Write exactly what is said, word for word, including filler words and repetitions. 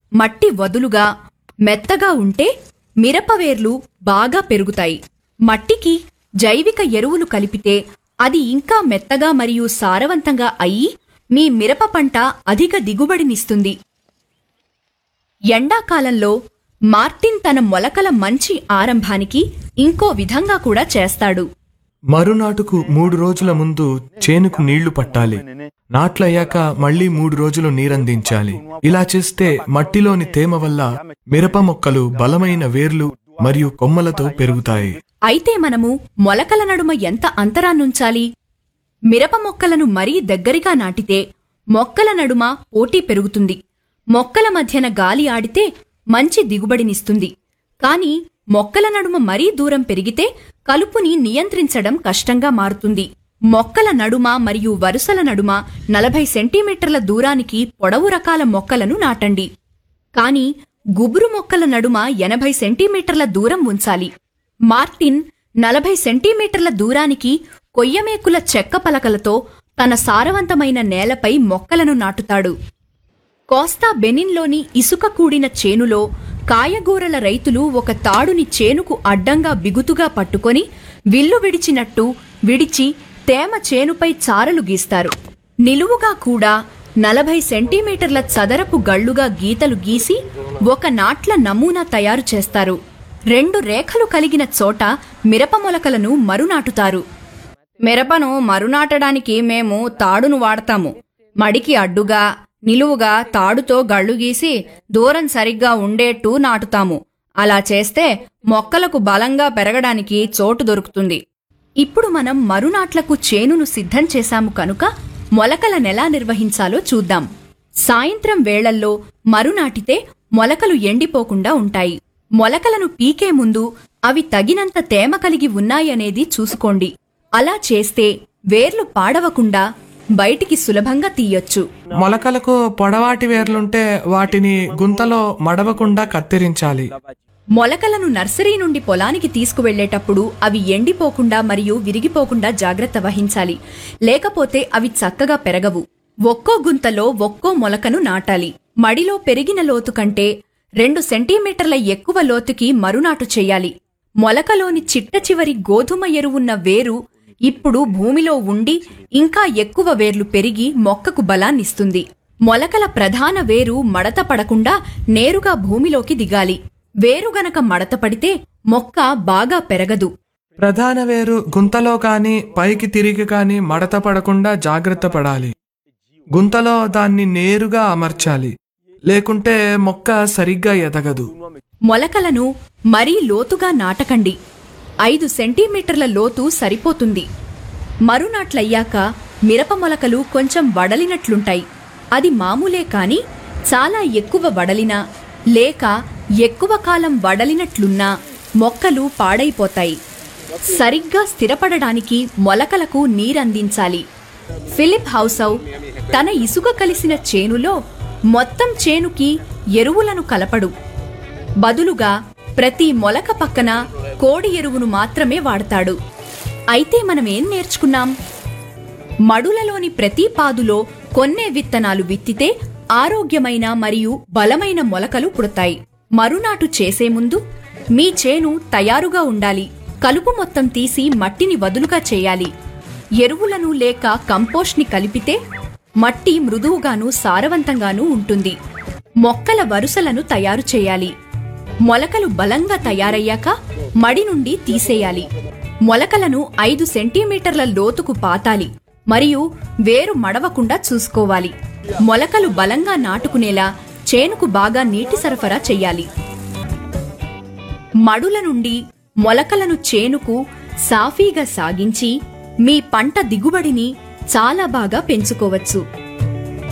మట్టి వదులుగా మెత్తగా ఉంటే మిరపవేర్లు బాగా పెరుగుతాయి. మట్టికి జైవిక ఎరువులు కలిపితే అది ఇంకా మెత్తగా మరియు సారవంతంగా అయ్యి మీ మిరప పంట అధిక దిగుబడినిస్తుంది. ఎండాకాలంలో మార్టిన్ తన మొలకల మంచి ఆరంభానికి ఇంకో విధంగా కూడా చేస్తాడు. మరునాటుకు మూడు రోజుల ముందు చేనుకు నీళ్లు పట్టాలి. నాట్లయ్యాక మళ్లీ మూడు రోజులు నీరందించాలి. ఇలా చేస్తే మట్టిలోని తేమ వల్ల మిరప మొక్కలు బలమైన వేర్లు మరియు కొమ్మలతో పెరుగుతాయి. అయితే మనము మొలకల నడుమ ఎంత అంతరాన్నుంచాలి? మిరప మొక్కలను మరీ దగ్గరగా నాటితే మొక్కల నడుమ పోటీ పెరుగుతుంది. మొక్కల మధ్యన గాలి ఆడితే మంచి దిగుబడినిస్తుంది. కాని మొక్కల నడుమ మరీ దూరం పెరిగితే కలుపుని నియంత్రించడం కష్టంగా మారుతుంది. మొక్కల నడుమ మరియు వరుసల నడుమ నలభై సెంటీమీటర్ల దూరానికి పొడవు రకాల మొక్కలను నాటండి. కాని గుబురు మొక్కల నడుమ ఎనభై సెంటీమీటర్ల దూరం ఉంచాలి. మార్టిన్ నలభై సెంటీమీటర్ల దూరానికి కొయ్యమేకుల చెక్క పలకలతో తన సారవంతమైన నేలపై మొక్కలను నాటుతాడు. కోస్తా బెనిన్లోని ఇసుక కూడిన చేనులో కాయగూరల రైతులు ఒక తాడుని చేనుకు అడ్డంగా బిగుతుగా పట్టుకొని విల్లు విడిచినట్టు విడిచి తేమ చేనుపై చారలు గీస్తారు. నిలువుగా కూడా నలభై సెంటీమీటర్ల చదరపు గళ్లుగా గీతలు గీసి ఒక నాట్ల నమూనా తయారు చేస్తారు. రెండు రేఖలు కలిగిన చోట మిరప మొలకలను మరునాటుతారు. మిరపను మరునాటడానికి మేము తాడును వాడతాము. మడికి అడ్డుగా నిలువుగా తాడుతో గళ్లు గీసి దూరం సరిగ్గా ఉండేట్టు నాటుతాము. అలా చేస్తే మొక్కలకు బలంగా పెరగడానికి చోటు దొరుకుతుంది. ఇప్పుడు మనం మరునాట్లకు చేనును సిద్ధం చేశాము కనుక మొలకలనెలా నిర్వహించాలో చూద్దాం. సాయంత్రం వేళల్లో మరునాటితే మొలకలు ఎండిపోకుండా ఉంటాయి. మొలకలను పీకే ముందు అవి తగినంత తేమ కలిగి ఉన్నాయనేది చూసుకోండి. అలా చేస్తే వేర్లు పాడవకుండా బయటికి సులభంగా తీయొచ్చు. మొలకలకు పొడవాటి వేర్లుంటే వాటిని గుంతలో మడవకుండా కత్తిరించాలి. మొలకలను నర్సరీ నుండి పొలానికి తీసుకువెళ్లేటప్పుడు అవి ఎండిపోకుండా మరియు విరిగిపోకుండా జాగ్రత్త వహించాలి. లేకపోతే అవి చక్కగా పెరగవు. ఒక్కో గుంతలో ఒక్కో మొలకను నాటాలి. మడిలో పెరిగిన లోతు కంటే రెండు సెంటీమీటర్ల ఎక్కువ లోతుకి మరునాటు చెయ్యాలి. మొలకలోని చిట్ట చివరి గోధుమ ఎరువున్న వేరు ఇప్పుడు భూమిలో ఉండి ఇంకా ఎక్కువ వేర్లు పెరిగి మొక్కకు బలాన్నిస్తుంది. మొలకల ప్రధాన వేరు మడత పడకుండా నేరుగా భూమిలోకి దిగాలి. వేరు గనక మడత పడితే మొక్క బాగా పెరగదు. ప్రధాన వేరు గుంతలో కాని పైకి తిరిగి కాని మడత పడకుండా జాగ్రత్త పడాలి. గుంతలో దాన్ని నేరుగా అమర్చాలి. లేకుంటే మొక్క సరిగ్గా ఎదగదు. మొలకలను మరీ లోతుగా నాటకండి. ఐదు సెంటీమీటర్ల లోతు సరిపోతుంది. మరునాట్లయ్యాక మిరప మొలకలు కొంచెం వడలినట్లుంటాయి. అది మామూలే కాని చాలా ఎక్కువ వడలినా లేక ఎక్కువ కాలం వడలినట్లున్నా మొక్కలు పాడైపోతాయి. సరిగ్గా స్థిరపడడానికి మొలకలకు నీరందించాలి. ఫిలిప్ హౌసౌ తన ఇసుక కలిసిన చేనులో మొత్తం చేనుకి ఎరువులను కలపడు. బదులుగా ప్రతి మొలక పక్కన కోడి ఎరువును మాత్రమే వాడతాడు. అయితే మనమేం నేర్చుకున్నాం? మడులలోని ప్రతి పాదులో కొన్నే విత్తనాలు విత్తితే ఆరోగ్యమైన మరియు బలమైన మొలకలు పుడతాయి. మరునాటు చేసే ముందు మీ చేను తయారుగా ఉండాలి. కలుపు మొత్తం తీసి మట్టిని వదులుగా చేయాలి. ఎరువులను లేక కంపోస్ట్ని కలిపితే మట్టి మృదువుగాను సారవంతంగానూ ఉంటుంది. మొక్కల వరుసలను తయారు చేయాలి. మొలకలు బలంగా తయారయ్యాక మడి నుండి తీసేయాలి. మొలకలను ఐదు సెంటీమీటర్ల లోతుకు పాతాలి మరియు వేరు మడవకుండా చూసుకోవాలి. మొలకలు బలంగా నాటుకునేలా చేనుకు బాగా నీటి సరఫరా చెయ్యాలి. మడుల నుండి మొలకలను చేనుకు సాఫీగా సాగించి మీ పంట దిగుబడిని చాలా బాగా పెంచుకోవచ్చు.